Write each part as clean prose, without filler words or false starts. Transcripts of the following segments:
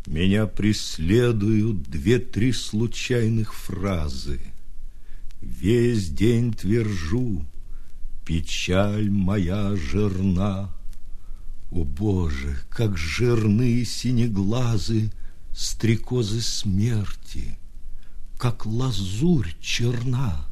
Меня преследуют две-три случайных фразы. Весь день твержу: печаль моя жирна. О, Боже, как жирны синеглазы стрекозы смерти, как лазурь черна.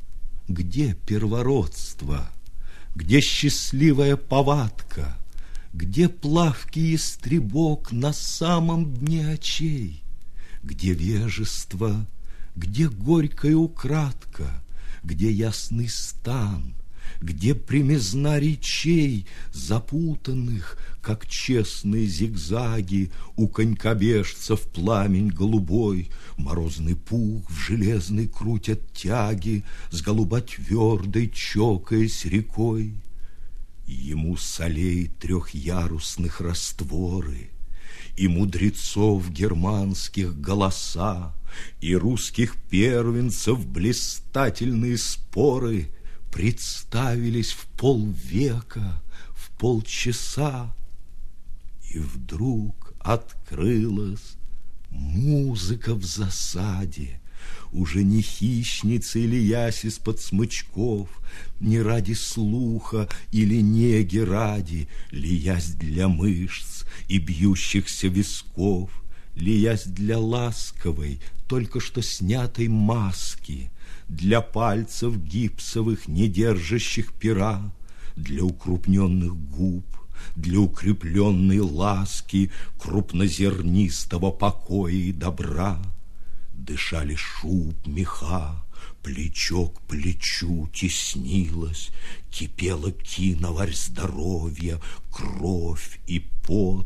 Где первородство? Где счастливая повадка? Где плавкий истребок на самом дне очей? Где вежество? Где горькая украдка? Где ясный стан? Где примизна речей, запутанных, как честные зигзаги у конькобежцев пламень голубой? Морозный пух в железной крутят тяги, с голуботвердой чокаясь рекой. Ему солей трехярусных растворы, и мудрецов германских голоса, и русских первенцев блистательные споры представились в полвека, в полчаса. И вдруг открылась музыка в засаде, уже не хищница или ясь из-под смычков, не ради слуха или неги ради, лиясь для мышц и бьющихся висков, лиясь для ласковой, только что снятой маски, для пальцев гипсовых, не держащих пера, для укрупненных губ, для укрепленной ласки крупнозернистого покоя и добра. Дышали шуб, меха, плечо к плечу теснилось, кипела киноварь здоровья, кровь и пот.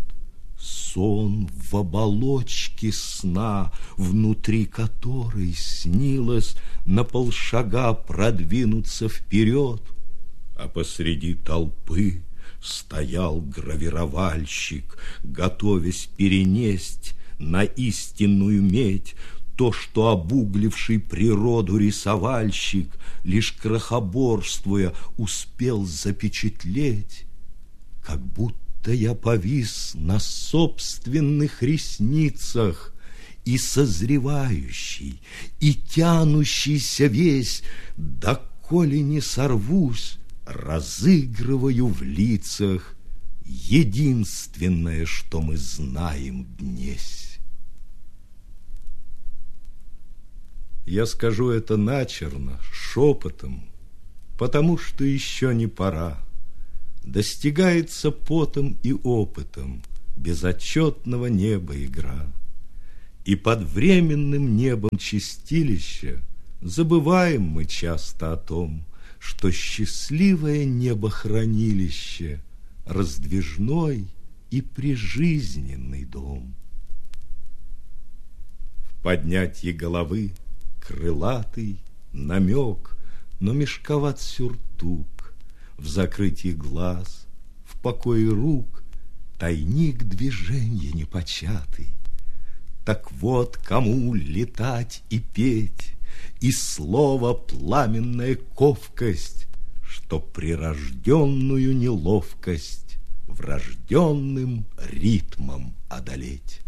Сон в оболочке сна, внутри которой снилось на полшага продвинуться вперед, а посреди толпы стоял гравировальщик, готовясь перенесть на истинную медь то, что обугливший природу рисовальщик, лишь крохоборствуя, успел запечатлеть. Как будто я повис на собственных ресницах, и созревающий, и тянущийся весь, доколе не сорвусь, разыгрываю в лицах единственное, что мы знаем днесь. Я скажу это начерно, шепотом, потому что еще не пора. Достигается потом и опытом безотчетного неба игра. И под временным небом чистилища забываем мы часто о том, что счастливое небохранилище — раздвижной и прижизненный дом. В поднятии головы крылатый намек, но мешковат сюртук, в закрытии глаз, в покое рук тайник движенья непочатый. Так вот кому летать и петь, и слово пламенная ковкость, что прирожденную неловкость врожденным ритмом одолеть.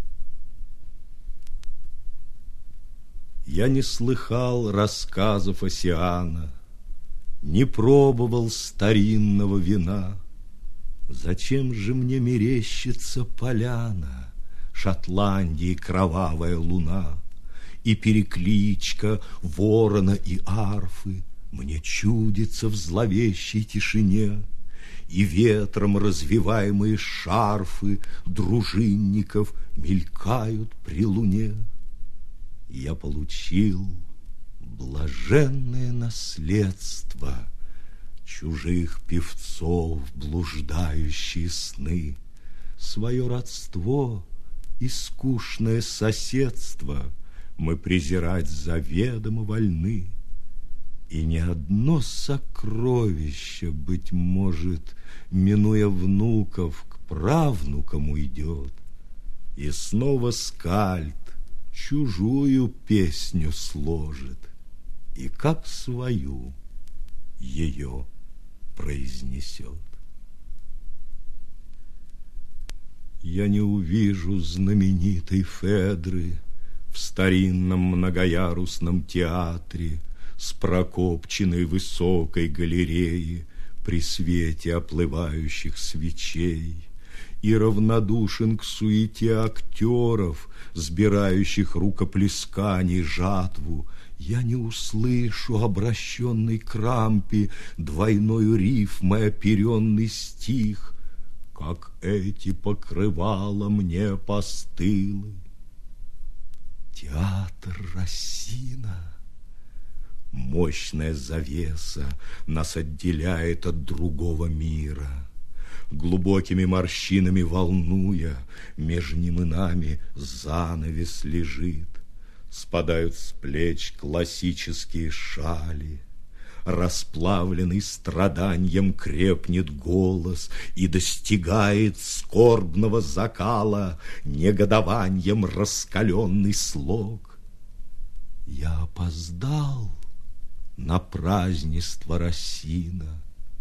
Я не слыхал рассказов Осиана, не пробовал старинного вина. Зачем же мне мерещится поляна, Шотландии кровавая луна, и перекличка ворона и арфы мне чудится в зловещей тишине, и ветром развиваемые шарфы дружинников мелькают при луне. Я получил блаженное наследство чужих певцов, блуждающие сны, свое родство и скучное соседство мы презирать заведомо вольны. И ни одно сокровище, быть может, минуя внуков, к правнукам уйдет, и снова скальд чужую песню сложит и как свою ее произнесет. Я не увижу знаменитой Федры в старинном многоярусном театре с прокопченной высокой галереи при свете оплывающих свечей, и равнодушен к суете актеров, сбирающих рукоплесканий жатву, я не услышу обращенный к рампе двойною рифмой оперенный стих, как эти покрывала мне постылы. Театр Рассина. Мощная завеса нас отделяет от другого мира. Глубокими морщинами волнуя, меж ним и нами занавес лежит. Спадают с плеч классические шали. Расплавленный страданьем крепнет голос и достигает скорбного закала негодованием раскаленный слог. Я опоздал на празднество Рассина.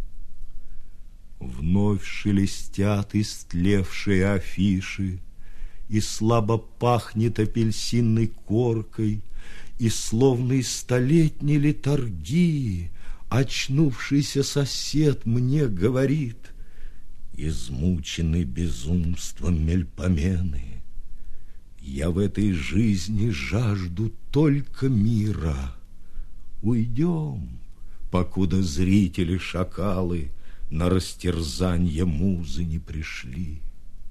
Вновь шелестят истлевшие афиши, и слабо пахнет апельсинной коркой, и словно из столетней летаргии очнувшийся сосед мне говорит, измученный безумством Мельпомены, я в этой жизни жажду только мира. Уйдем, покуда зрители-шакалы на растерзанье музы не пришли.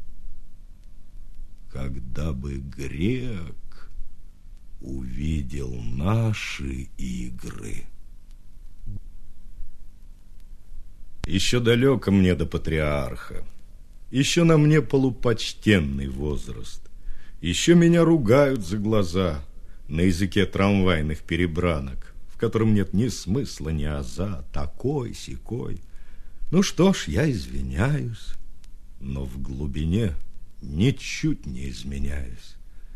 Когда бы грек увидел наши игры. Еще далеко мне до патриарха, еще на мне полупочтенный возраст, еще меня ругают за глаза на языке трамвайных перебранок, в котором нет ни смысла, ни аза, такой-сякой. Ну что ж, я извиняюсь, но в глубине ничуть не изменяюсь.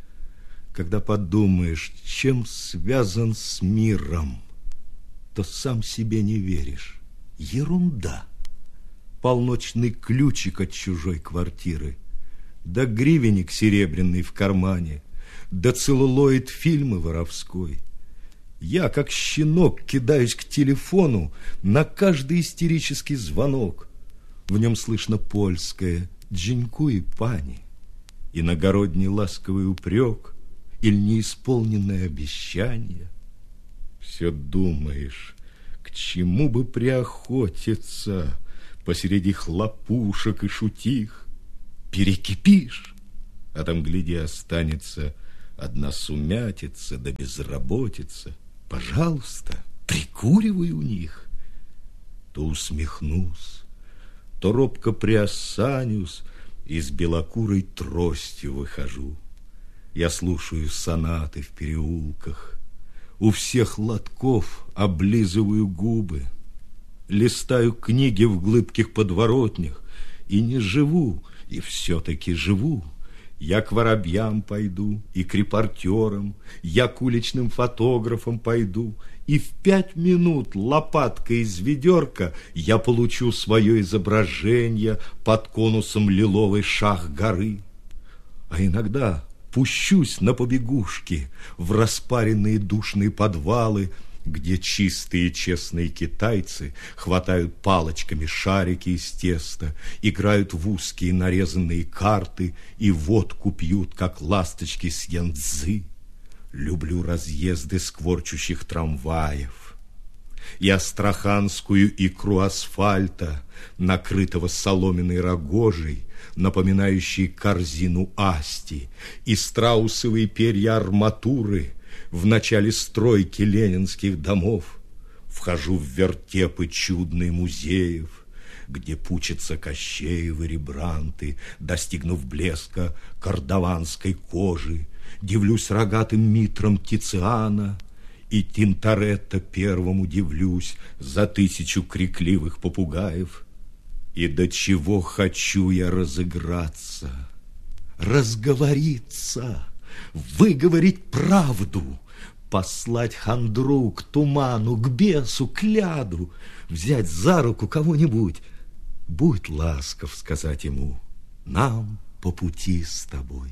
Когда подумаешь, чем связан с миром, то сам себе не веришь. Ерунда. Полночный ключик от чужой квартиры, да гривенник серебряный в кармане, да целлулоид фильмы воровской. Я, как щенок, кидаюсь к телефону на каждый истерический звонок. В нем слышно польское «Дзинькуй, пани», иногородний ласковый упрек или неисполненное обещание. Все думаешь, к чему бы приохотиться посреди хлопушек и шутих. Перекипишь, а там, гляди, останется одна сумятица да безработица. Пожалуйста, прикуривай у них. То усмехнусь, то робко приосанюсь и с белокурой тростью выхожу. Я слушаю сонаты в переулках, у всех лотков облизываю губы, листаю книги в глыбких подворотнях и не живу, и все-таки живу. Я к воробьям пойду, и к репортерам, я к уличным фотографам пойду, и в 5 минут лопаткой из ведерка я получу свое изображение под конусом лиловой шах горы. А иногда пущусь на побегушки в распаренные душные подвалы, где чистые честные китайцы хватают палочками шарики из теста, играют в узкие нарезанные карты и водку пьют, как ласточки с янцзы. Люблю разъезды скворчущих трамваев и астраханскую икру асфальта, накрытого соломенной рогожей, напоминающей корзину асти, и страусовые перья арматуры в начале стройки ленинских домов. Вхожу в вертепы чудные музеев, где пучатся Кощеевы Рембрандты, достигнув блеска кордованской кожи, дивлюсь рогатым митрам Тициана, и Тинторетто первому дивлюсь за 1000 крикливых попугаев. И до чего хочу я разыграться, разговориться, выговорить правду, послать хандру к туману, к бесу, к ляду, взять за руку кого-нибудь, будь ласков сказать ему: нам по пути с тобой.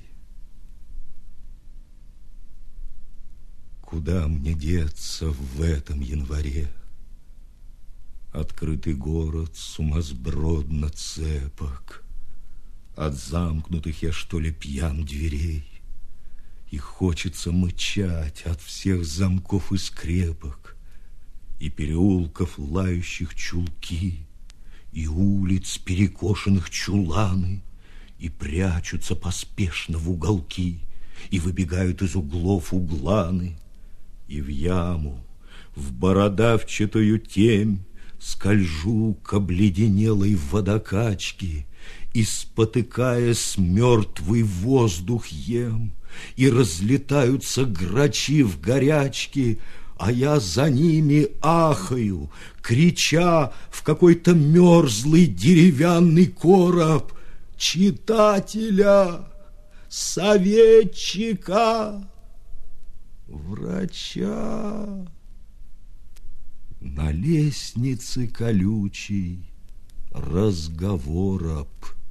Куда мне деться в этом январе? Открытый город сумасбродно цепок, от замкнутых я, что ли, пьян дверей, и хочется мычать от всех замков и скрепок, и переулков лающих чулки, и улиц перекошенных чуланы, и прячутся поспешно в уголки, и выбегают из углов угланы, и в яму, в бородавчатую темь скольжу к обледенелой водокачке, и, спотыкаясь, мертвый воздух ем, и разлетаются грачи в горячке, а я за ними ахаю, крича в какой-то мерзлый деревянный короб: читателя, советчика, врача. На лестнице колючей разговороб.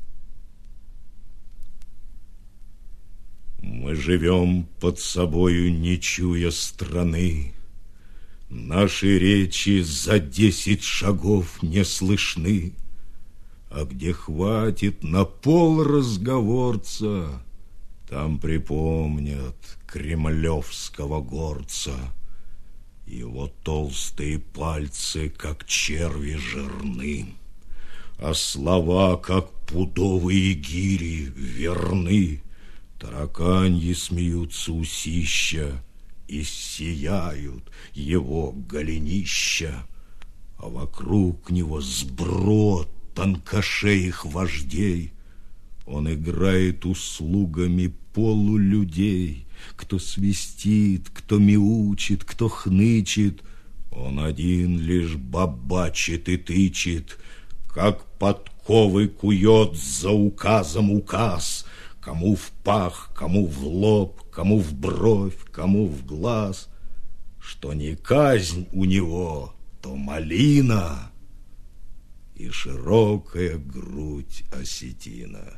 Мы живем под собою, не чуя страны. Наши речи за 10 шагов не слышны. А где хватит на пол разговорца, там припомнят кремлевского горца. Его толстые пальцы, как черви, жирны, а слова, как пудовые гири, верны. Тараканьи смеются усища, и сияют его голенища, а вокруг него сброд тонкошеих вождей. Он играет услугами полулюдей, кто свистит, кто мяучит, кто хнычет. Он один лишь бабачит и тычет, как подковы кует за указом указ, кому в пах, кому в лоб, кому в бровь, кому в глаз. Что не казнь у него, то малина и широкая грудь осетина.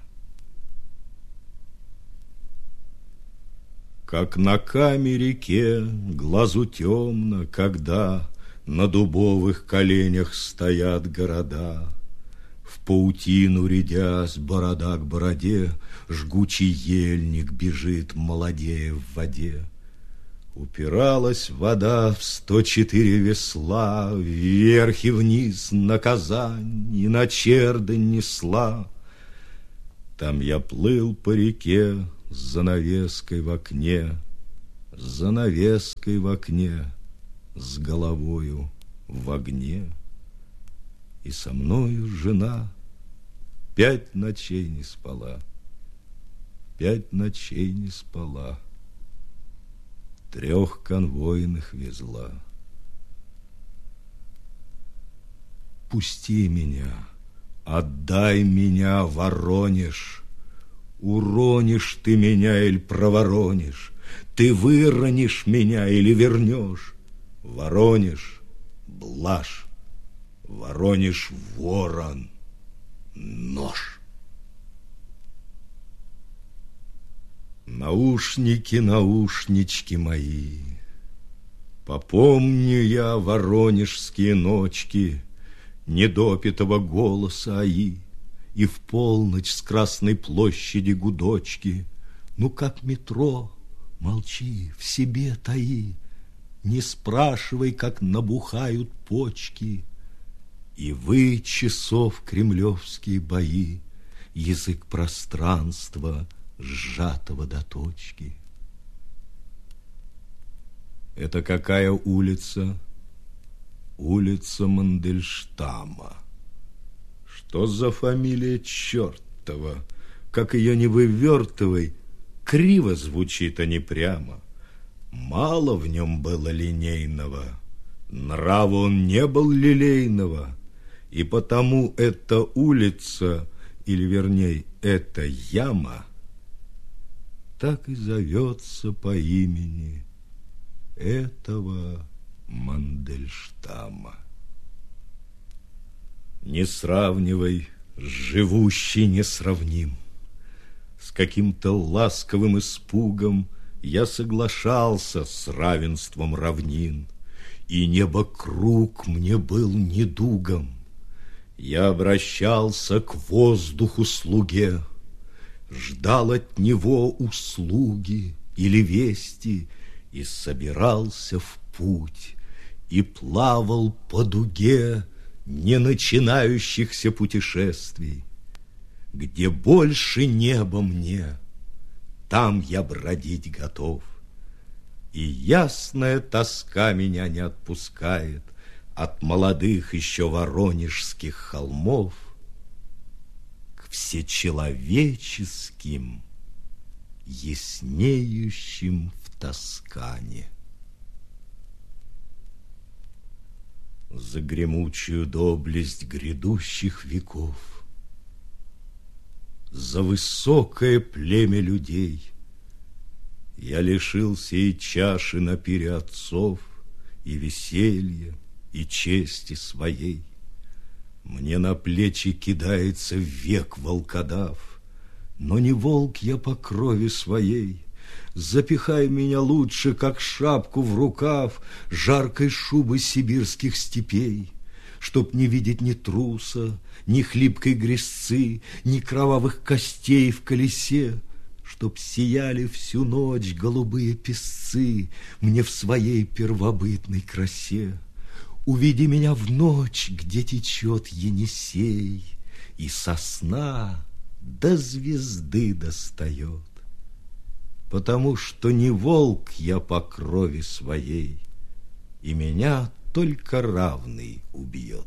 Как на каме реке глазу темно, когда на дубовых коленях стоят города. В паутину рядясь, борода к бороде, жгучий ельник бежит, молодея в воде. Упиралась вода в 104 весла, вверх и вниз на Казань и на Чердынь несла. Там я плыл по реке с занавеской в окне, с занавеской в окне, с головою в огне. И со мною жена 5 ночей не спала, 5 ночей не спала, 3 конвойных везла. Пусти меня, отдай меня, Воронеж. Уронишь ты меня или проворонишь, ты выронишь меня или вернешь. Воронеж, блажь, Воронеж, ворон, нож. Наушники, наушнички мои, попомню я воронежские ночки недопитого голоса аи, и в полночь с Красной площади гудочки. Ну, как метро, молчи, в себе таи, не спрашивай, как набухают почки. И вы, часов кремлевские бои, язык пространства, сжатого до точки. Это какая улица? Улица Мандельштама. Что за фамилия чертова? Как ее не вывертывай, криво звучит, а не прямо. Мало в нем было линейного, нрава он не был лилейного, и потому эта улица, или вернее, эта яма, так и зовется по имени этого Мандельштама. Не сравнивай, живущий несравним. С каким-то ласковым испугом я соглашался с равенством равнин, и небо круг мне был недугом. Я обращался к воздуху-слуге, ждал от него услуги или вести, и собирался в путь, и плавал по дуге не начинающихся путешествий. Где больше неба мне, там я бродить готов. И ясная тоска меня не отпускает от молодых еще воронежских холмов к всечеловеческим, яснеющим в Тоскане. За гремучую доблесть грядущих веков, за высокое племя людей я лишился и чаши на пире отцов, и веселья, и чести своей. Мне на плечи кидается век волкодав, но не волк я по крови своей. Запихай меня лучше, как шапку в рукав, жаркой шубы сибирских степей, чтоб не видеть ни труса, ни хлипкой грязцы, ни кровавых костей в колесе, чтоб сияли всю ночь голубые песцы мне в своей первобытной красе. Уведи меня в ночь, где течет Енисей, и сосна до звезды достает, потому что не волк я по крови своей, и меня только равный убьет.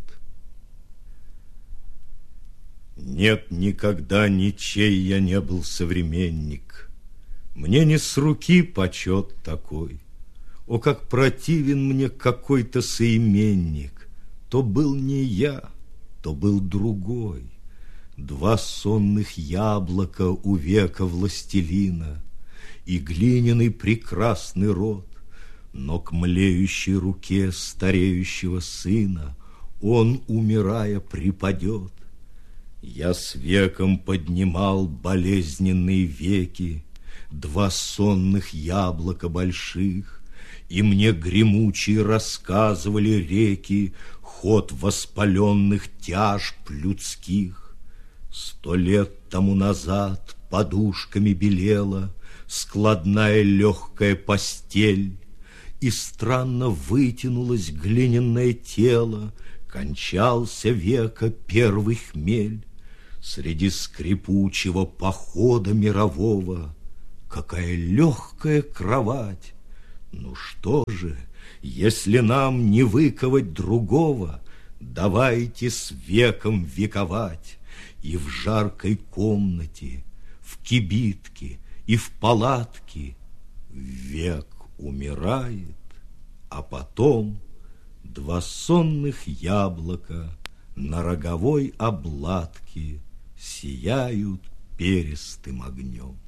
Нет, никогда ничей я не был современник, мне не с руки почет такой. О, как противен мне какой-то соименник, то был не я, то был другой. Два сонных яблока у века властелина и глиняный прекрасный род, но к млеющей руке стареющего сына он, умирая, припадет. Я с веком поднимал болезненные веки, два сонных яблока больших, и мне гремучие рассказывали реки ход воспаленных тяжб людских. 100 лет тому назад подушками белела складная легкая постель, и странно вытянулось глиняное тело, кончался века первый хмель. Среди скрипучего похода мирового какая легкая кровать! Ну что же, если нам не выковать другого, давайте с веком вековать. И в жаркой комнате, в кибитке и в палатке век умирает, а потом два сонных яблока на роговой обладке сияют перистым огнем.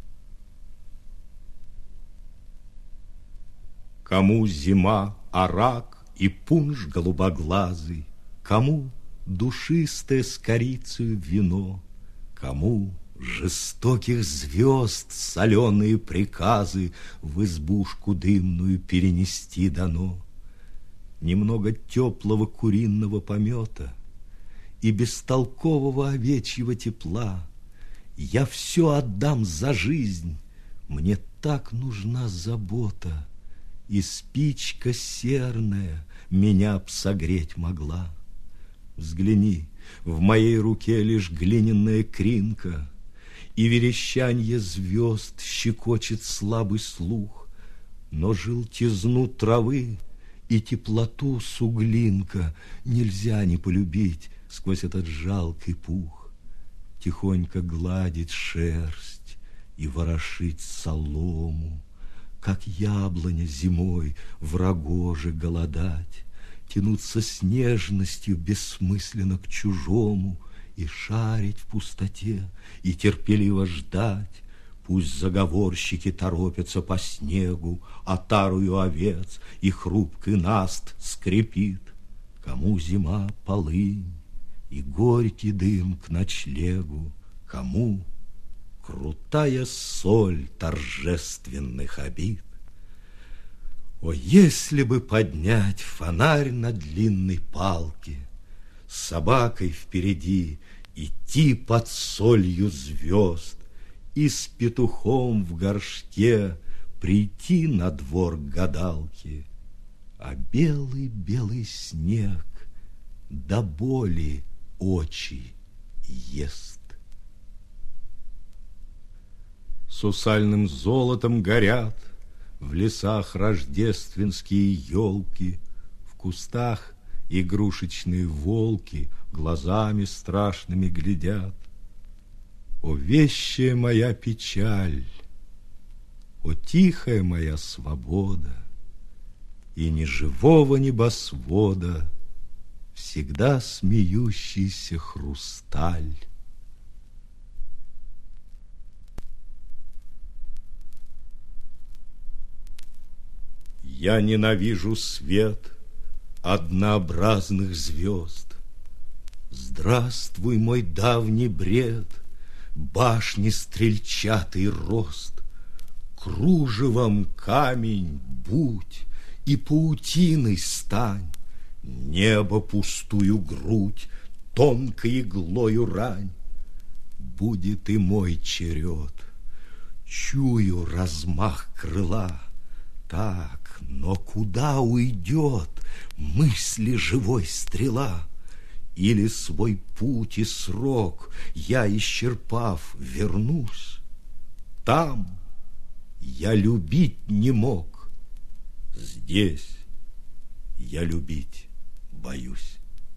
Кому зима, арак и пунш голубоглазый, кому душистое с корицею вино, кому жестоких звезд соленые приказы в избушку дымную перенести дано. Немного теплого куриного помета и бестолкового овечьего тепла я все отдам за жизнь, мне так нужна забота, и спичка серная меня б согреть могла. Взгляни, в моей руке лишь глиняная кринка, и верещанье звезд щекочет слабый слух, но желтизну травы и теплоту суглинка нельзя не полюбить сквозь этот жалкий пух. Тихонько гладить шерсть и ворошить солому, как яблоня зимой в рогоже голодать, тянуться с нежностью бессмысленно к чужому и шарить в пустоте, и терпеливо ждать. Пусть заговорщики торопятся по снегу, отарую овец, и хрупкий наст скрипит. Кому зима полынь и горький дым к ночлегу, кому крутая соль торжественных обид. О, если бы поднять фонарь на длинной палке, с собакой впереди идти под солью звезд и с петухом в горшке прийти на двор к гадалке, а белый-белый снег до боли очи ест. Сусальным золотом горят в лесах рождественские елки, в кустах игрушечные волки глазами страшными глядят. О, вещая моя печаль, о, тихая моя свобода, и ни живого небосвода всегда смеющийся хрусталь. Я ненавижу свет однообразных звезд. Здравствуй, мой давний бред, башни стрельчатый рост. Кружевом камень будь и паутиной стань, небо пустую грудь тонкой иглою рань. Будет и мой черед, чую размах крыла. Так, но куда уйдет мысли живой стрела? Или свой путь и срок я, исчерпав, вернусь? Там я любить не мог, здесь я любить боюсь.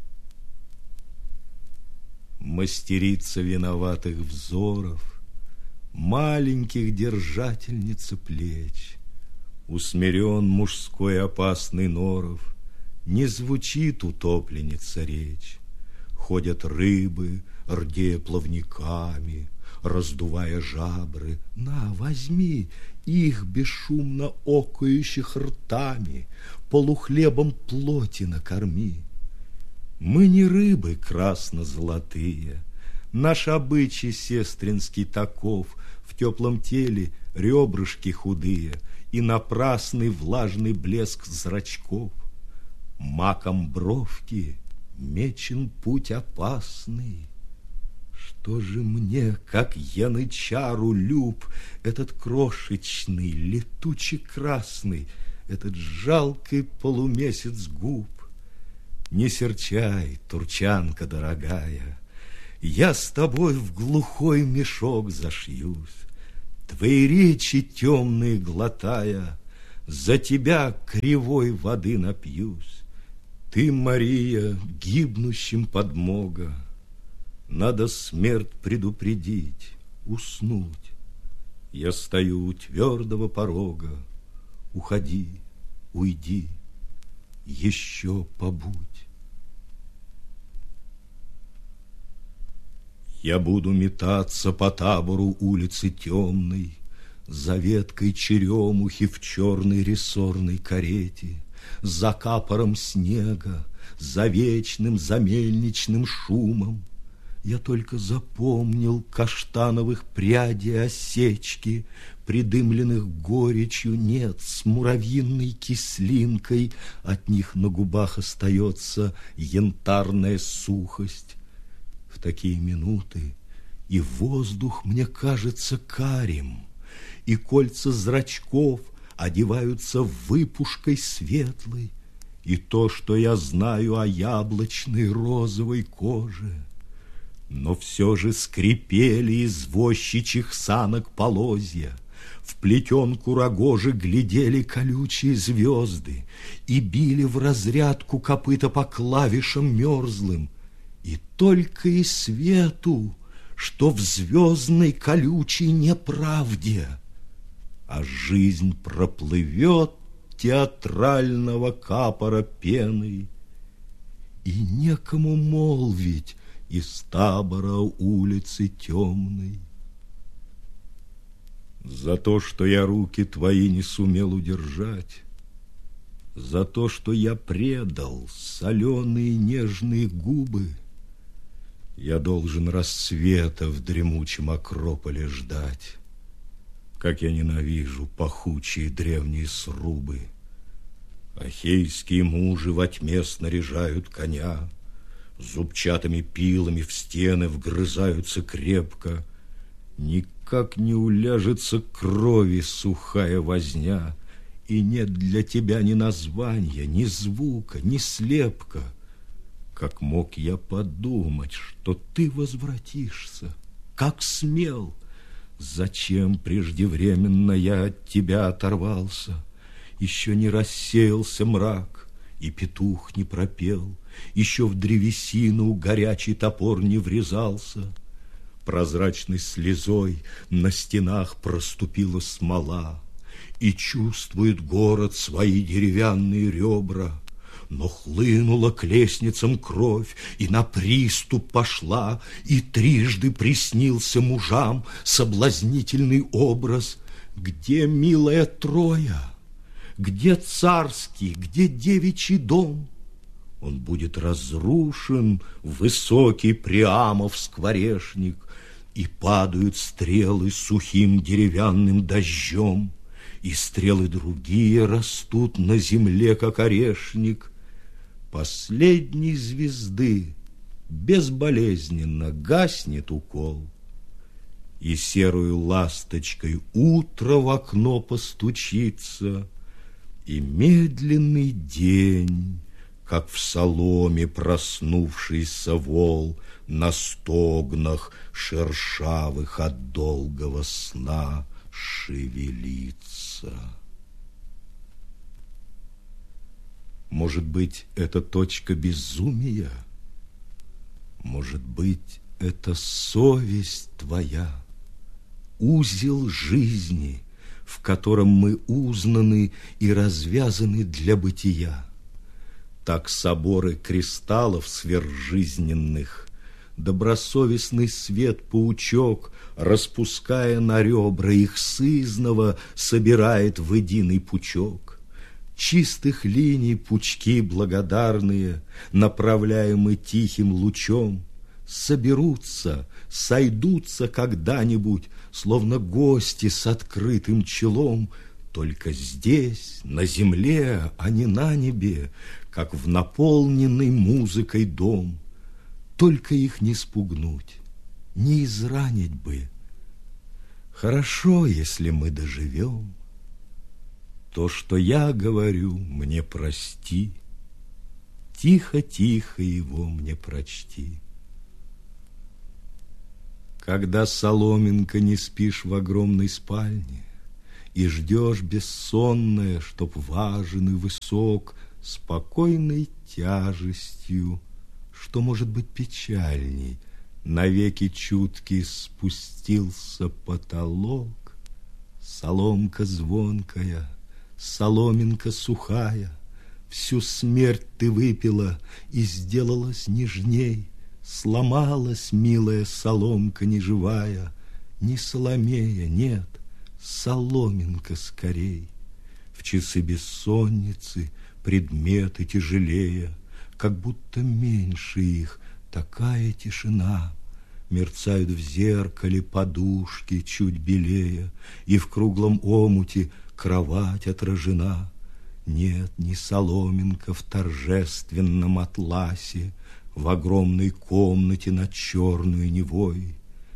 Мастерица виноватых взоров, маленьких держательница плеч, усмирен мужской опасный норов, не звучит утопленница речь. Ходят рыбы, рдея плавниками, раздувая жабры. На, возьми их бесшумно окающих ртами, полухлебом плоти накорми. Мы не рыбы красно-золотые, наш обычай сестринский таков: в теплом теле ребрышки худые и напрасный влажный блеск зрачков. Маком бровки мечен путь опасный. Что же мне, как янычару, люб этот крошечный, летучий красный, этот жалкий полумесяц губ? Не серчай, турчанка дорогая, я с тобой в глухой мешок зашьюсь. Твои речи темные глотая, за тебя кривой воды напьюсь. Ты, Мария, гибнущим подмога, надо смерть предупредить, уснуть. Я стою у твердого порога, уходи, уйди, еще побудь. Я буду метаться по табору улицы темной, за веткой черемухи в черной рессорной карете, за капором снега, за вечным замельничным шумом. Я только запомнил каштановых прядей осечки, придымленных горечью, нет, с муравьиной кислинкой, от них на губах остается янтарная сухость. В такие минуты и воздух мне кажется карим, и кольца зрачков одеваются выпушкой светлой, и то, что я знаю о яблочной розовой коже. Но все же скрипели извозчичьих санок полозья, в плетенку рогожи глядели колючие звезды и били в разрядку копыта по клавишам мерзлым. И только и свету, что в звездной колючей неправде, а жизнь проплывет театрального капора пеной, и некому молвить из табора улицы темной. За то, что я руки твои не сумел удержать, за то, что я предал соленые нежные губы, Я должен рассвета в дремучем Акрополе ждать. Как я ненавижу пахучие древние срубы. Ахейские мужи во тьме снаряжают коня, зубчатыми пилами в стены вгрызаются крепко. Никак не уляжется крови сухая возня, и нет для тебя ни названия, ни звука, ни слепка. Как мог я подумать, что ты возвратишься? Как смел? Зачем преждевременно я от тебя оторвался? Еще не рассеялся мрак, и петух не пропел, еще в древесину горячий топор не врезался. Прозрачной слезой на стенах проступила смола, и чувствует город свои деревянные ребра. Но хлынула к лестницам кровь, и на приступ пошла, и трижды приснился мужам соблазнительный образ. Где милая Троя? Где царский, где девичий дом? Он будет разрушен, высокий Приамов скворечник, и падают стрелы сухим деревянным дождем, и стрелы другие растут на земле, как орешник. Последней звезды безболезненно гаснет укол, и серую ласточкой утро в окно постучится, и медленный день, как в соломе проснувшийся вол, на стогнах шершавых от долгого сна шевелится. Может быть, это точка безумия? Может быть, это совесть твоя, узел жизни, в котором мы узнаны и развязаны для бытия. Так соборы кристаллов сверхжизненных, добросовестный свет-паучок, распуская на ребра их сызново, собирает в единый пучок. Чистых линий пучки благодарные, направляемы тихим лучом, соберутся, сойдутся когда-нибудь, словно гости с открытым челом, только здесь, на земле, а не на небе, как в наполненный музыкой дом. Только их не спугнуть, не изранить бы. Хорошо, если мы доживем. То, что я говорю, мне прости, тихо-тихо его мне прочти. Когда, соломинка, не спишь в огромной спальне и ждешь бессонное, чтоб важен и высок, спокойной тяжестью, что может быть печальней, навеки чуткий спустился потолок, соломка звонкая, соломинка сухая, всю смерть ты выпила и сделалась нежней. Сломалась, милая соломка неживая, не Соломея, нет, соломинка скорей. В часы бессонницы предметы тяжелее, как будто меньше их такая тишина. Мерцают в зеркале подушки чуть белее, и в круглом омуте кровать отражена. Нет, не соломинка в торжественном атласе, в огромной комнате над черной Невой.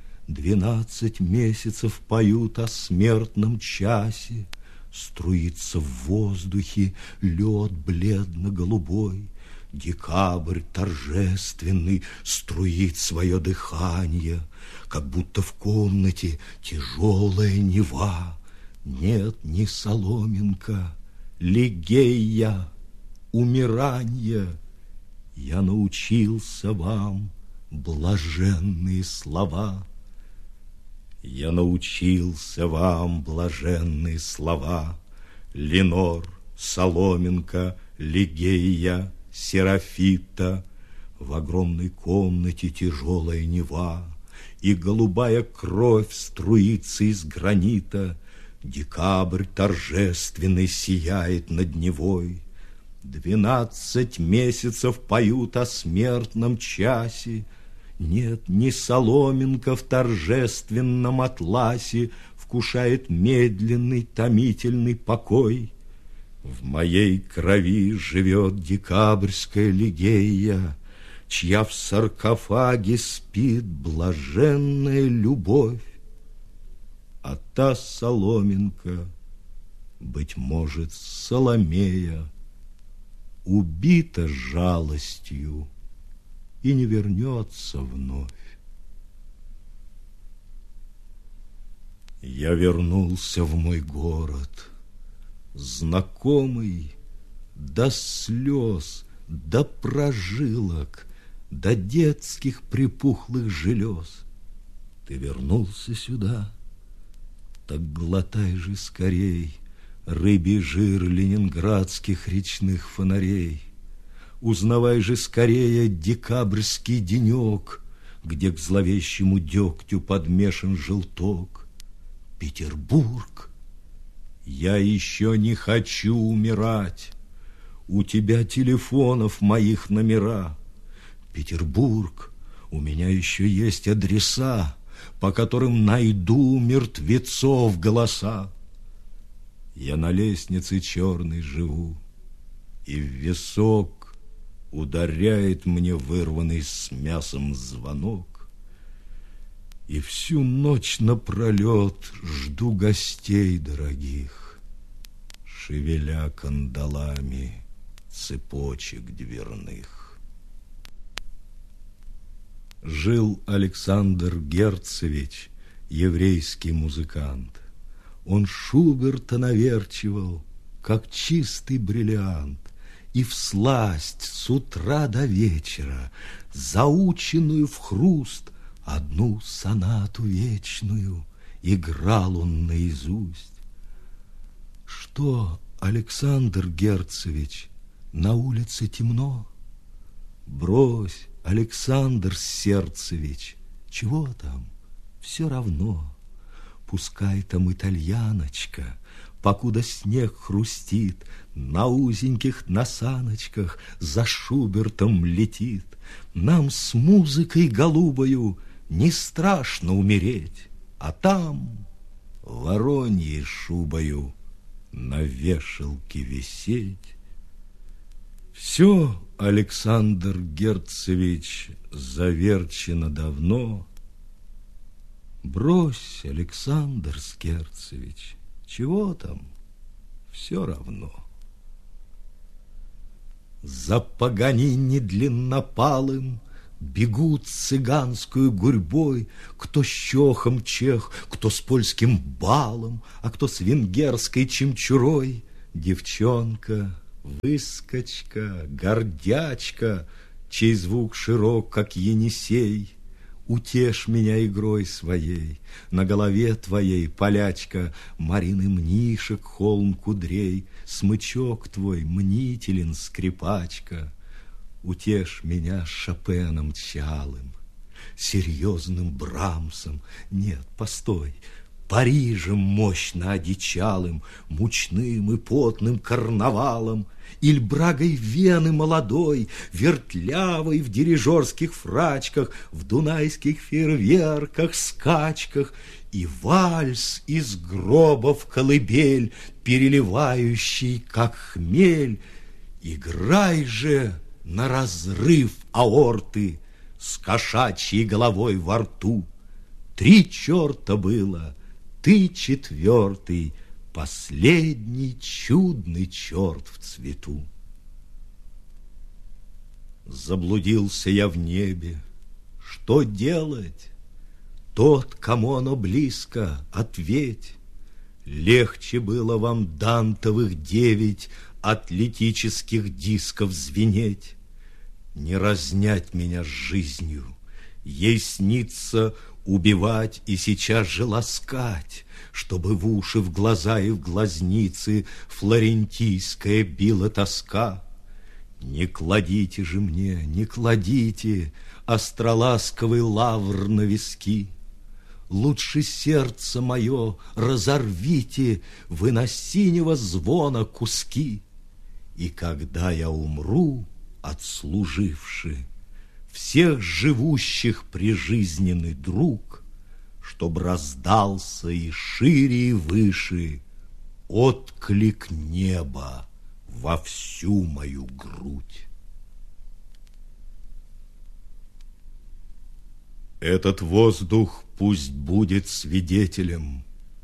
12 месяцев поют о смертном часе, струится в воздухе лед бледно-голубой. Декабрь торжественный струит свое дыхание, как будто в комнате тяжелая Нева. Нет, не соломинка, Лигея, умирания. Я научился вам блаженные слова. Я научился вам блаженные слова. Ленор, соломинка, Лигея, Серафита. В огромной комнате тяжелая Нева, и голубая кровь струится из гранита. Декабрь торжественный сияет над Невой. 12 месяцев поют о смертном часе, Нет, не соломинка в торжественном атласе вкушает медленный, томительный покой. В моей крови живет декабрьская лигея, чья в саркофаге спит блаженная любовь. А та соломинка, быть может, Соломея, убита жалостью и не вернется вновь. Я вернулся в мой город, знакомый до слез, до прожилок, до детских припухлых желез. Ты вернулся сюда, так глотай же скорей рыбий жир ленинградских речных фонарей. Узнавай же скорее декабрьский денек, где к зловещему дегтю подмешан желток. Петербург, я еще не хочу умирать. У тебя телефонов моих номера. Петербург, у меня еще есть адреса, по которым найду мертвецов голоса. Я на лестнице черной живу, и в висок ударяет мне вырванный с мясом звонок. И всю ночь напролет жду гостей дорогих, шевеля кандалами цепочек дверных. Жил Александр Герцевич, еврейский музыкант. Он Шуберта наверчивал, как чистый бриллиант, и всласть с утра до вечера заученную в хруст одну сонату вечную играл он наизусть. Что, Александр Герцевич, на улице темно? Брось, Александр Сердцевич, чего там, все равно. Пускай там итальяночка, покуда снег хрустит, на узеньких носаночках за Шубертом летит. Нам с музыкой голубою не страшно умереть, а там вороньей шубою на вешалке висеть. Все, Александр Герцевич, заверчено давно. Брось, Александр Герцевич, чего там, все равно. За Паганини длиннопалым бегут цыганскую гурьбой, кто с чохом чех, кто с польским балом, а кто с венгерской чемчурой. Девчонка, выскочка, гордячка, чей звук широк, как Енисей. Утешь меня игрой своей, на голове твоей, полячка, Марины мнишек холм кудрей, смычок твой мнителен, скрипачка. Утешь меня Шопеном чалым, серьезным Брамсом, нет, постой, Парижем мощно одичалым, мучным и потным карнавалом, иль брагой Вены молодой, вертлявой в дирижерских фрачках, в дунайских фейерверках, скачках, и вальс из гроба в колыбель, переливающий, как хмель. Играй же на разрыв аорты с кошачьей головой во рту. 3 черта было, ты 4, последний чудный черт в цвету. Заблудился я в небе, что делать? Тот, кому оно близко, ответь. Легче было вам дантовых 9 атлетических дисков звенеть. Не разнять меня с жизнью, ей снится убивать и сейчас же ласкать, чтобы в уши, в глаза и в глазницы флорентийская била тоска. Не кладите же мне, не кладите остроласковый лавр на виски. Лучше сердце мое разорвите вы на синего звона куски. И когда я умру, отслуживши, всех живущих прижизненный друг, чтоб раздался и шире, и выше отклик неба во всю мою грудь. Этот воздух пусть будет свидетелем,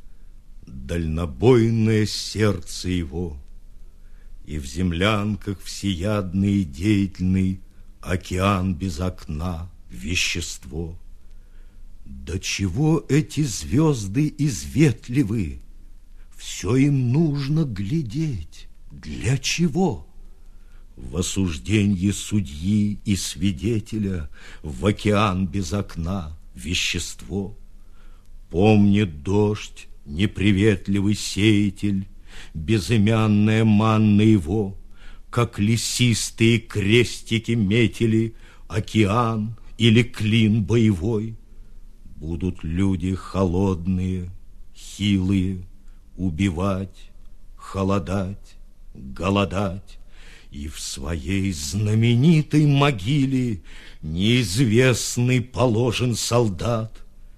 дальнобойное сердце его, и в землянках всеядный и деятельный океан без окна, вещество. До чего эти звезды изветливы? Все им нужно глядеть. Для чего? В осужденье судьи и свидетеля в океан без окна, вещество. Помнит дождь, неприветливый сеятель, безымянная манна его, как лесистые крестики метили океан или клин боевой. Будут люди холодные, хилые, убивать, холодать, голодать, и в своей знаменитой могиле неизвестный положен солдат.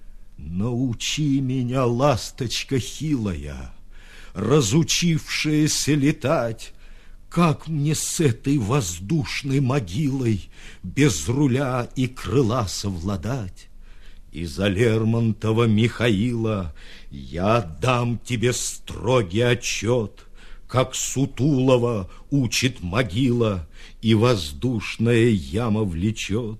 Научи меня, ласточка хилая, разучившаяся летать, как мне с этой воздушной могилой без руля и крыла совладать? Из-за Лермонтова Михаила я дам тебе строгий отчет, как Сутулова учит могила и воздушная яма влечет.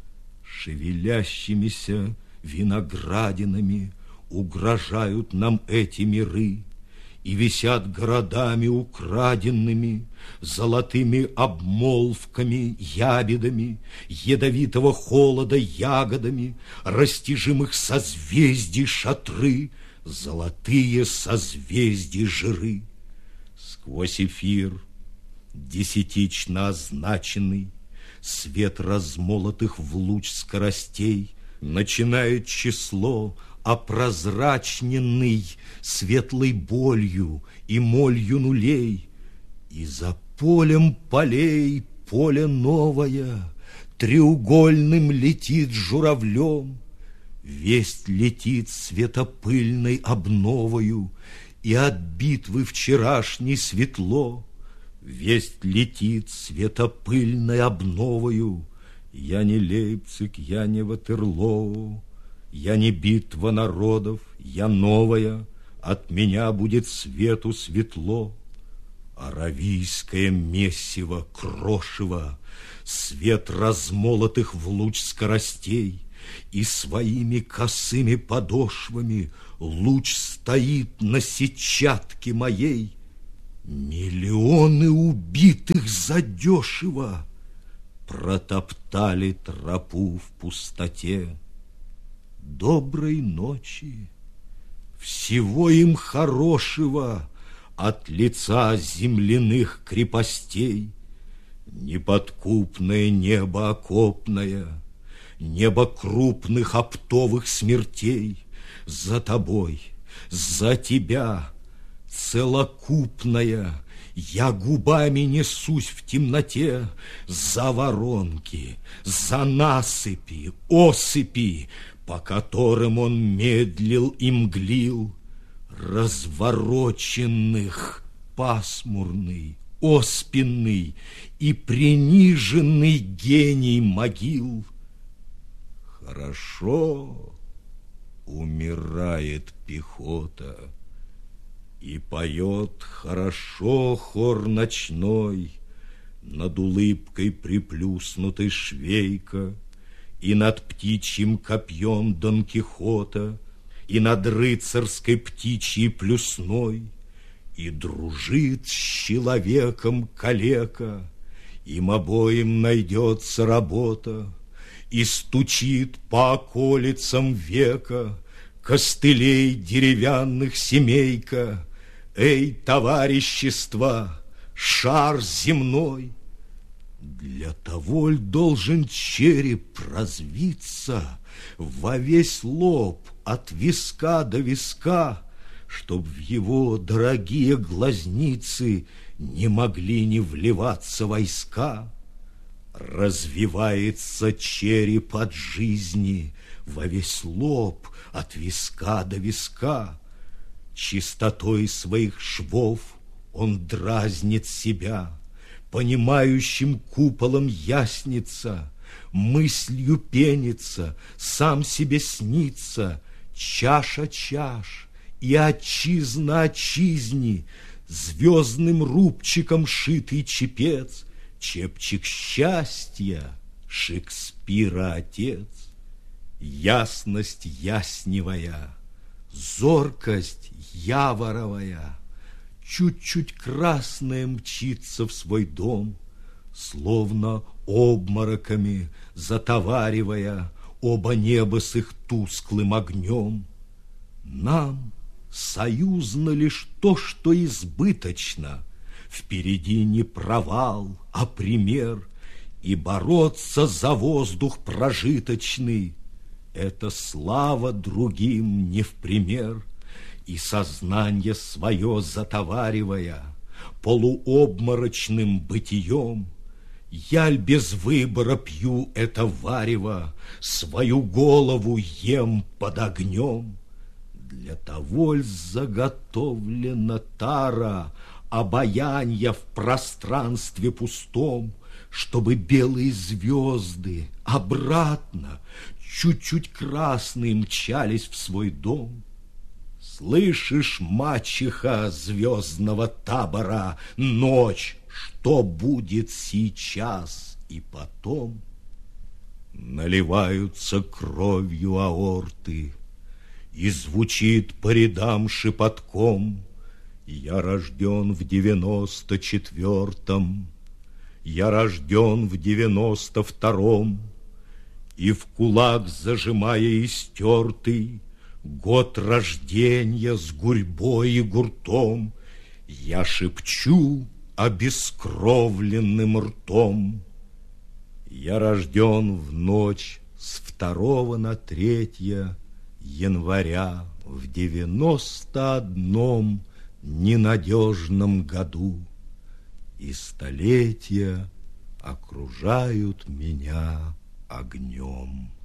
Шевелящимися виноградинами угрожают нам эти миры, и висят городами украденными, золотыми обмолвками, ябедами, ядовитого холода ягодами, растяжимых созвездий шатры, золотые созвездий жиры. Сквозь эфир десятично означенный свет размолотых в луч скоростей начинает число опрозрачненный светлой болью и молью нулей. И за полем полей поле новое треугольным летит журавлем. Весть летит светопыльной обновою, и от битвы вчерашней светло. Весть летит светопыльной обновою. Я не Лейпциг, я не Ватерлоу, я не битва народов, я новая, от меня будет свету светло. Аравийское месиво, крошево, свет размолотых в луч скоростей, и своими косыми подошвами луч стоит на сетчатке моей. Миллионы убитых задешево протоптали тропу в пустоте. Доброй ночи, всего им хорошего от лица земляных крепостей. Неподкупное небо окопное, небо крупных оптовых смертей, за тобой, за тебя, целокупная, я губами несусь в темноте за воронки, за насыпи, осыпи, по которым он медлил и мглил, развороченных, пасмурный, оспенный и приниженный гений могил. Хорошо умирает пехота, и поет хорошо хор ночной, над улыбкой приплюснутой швейка, и над птичьим копьем Дон Кихота, и над рыцарской птичьей плюсной, и дружит с человеком калека, им обоим найдется работа, и стучит по околицам века костылей деревянных семейка. Эй, товарищества, шар земной! Для того ль должен череп развиться во весь лоб от виска до виска, чтоб в его дорогие глазницы не могли не вливаться войска? Развивается череп от жизни во весь лоб, от виска до виска. Чистотой своих швов он дразнит себя, понимающим куполом яснится, мыслью пенится, сам себе снится, чаша чаш и отчизна отчизни, звездным рубчиком шитый чепец, чепчик счастья, Шекспира отец. Ясность ясневая, зоркость яворовая, чуть-чуть красная мчится в свой дом, словно обмороками затоваривая оба неба с их тусклым огнем. Нам союзно лишь то, что избыточно, впереди не провал, а пример, и бороться за воздух прожиточный — это слава другим не в пример, и сознание свое затоваривая полуобморочным бытием, яль без выбора пью это варево, свою голову ем под огнем. Для того ль заготовлена тара обаянья в пространстве пустом, чтобы белые звезды обратно, чуть-чуть красные, мчались в свой дом? Слышишь, мачеха звездного табора, ночь, что будет сейчас и потом? Наливаются кровью аорты, и звучит по рядам шепотком: я рожден в 94-м, я рожден в 92-м, и в кулак зажимая истертый год рождения с гурьбой и гуртом, я шепчу обескровленным ртом: я рожден в ночь с 2 на 3 января в 91-м ненадежном году, и столетия окружают меня огнем.